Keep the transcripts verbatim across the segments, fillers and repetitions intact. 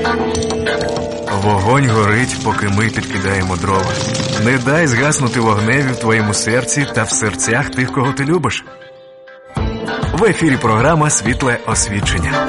Вогонь горить, поки ми підкидаємо дрова. Не дай згаснути вогневі в твоєму серці та в серцях тих, кого ти любиш. В ефірі програма «Світле освічення».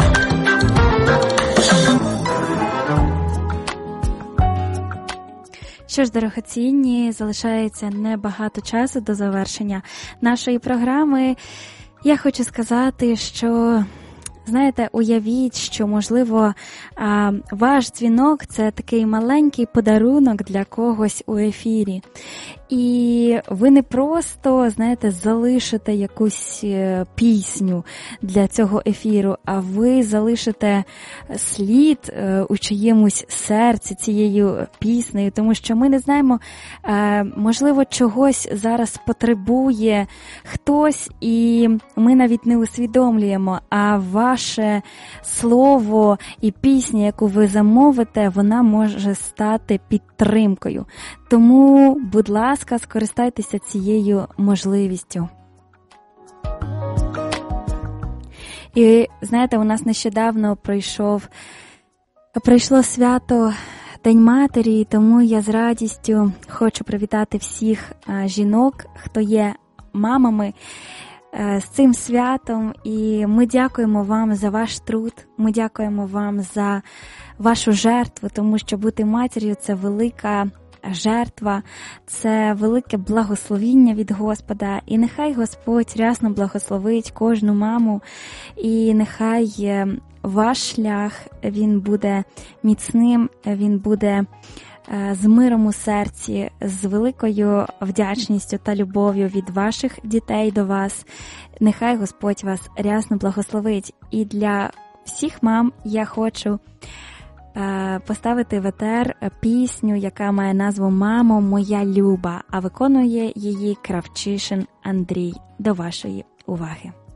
Що ж, дорогоцінні, залишається небагато часу до завершення нашої програми. Я хочу сказати, що, знаєте, уявіть, що, можливо, ваш дзвінок – це такий маленький подарунок для когось у ефірі. І ви не просто, знаєте, залишите якусь пісню для цього ефіру, а ви залишите слід у чиємусь серці цією піснею, тому що ми не знаємо, можливо, чогось зараз потребує хтось, і ми навіть не усвідомлюємо, а ваше слово і пісня, яку ви замовите, вона може стати підтримкою. Тому, будь ласка, скористайтеся цією можливістю. І, знаєте, у нас нещодавно пройшов, пройшло свято День Матері, тому я з радістю хочу привітати всіх жінок, хто є мамами, з цим святом. І ми дякуємо вам за ваш труд, ми дякуємо вам за вашу жертву, тому що бути матір'ю – це велика жертва, це велике благословіння від Господа. І нехай Господь рясно благословить кожну маму, і нехай ваш шлях, він буде міцним, він буде з миром у серці, з великою вдячністю та любов'ю від ваших дітей до вас. Нехай Господь вас рясно благословить. І для всіх мам я хочу поставити в етер пісню, яка має назву «Мамо, моя люба», а виконує її Кравчишин Андрій. До вашої уваги.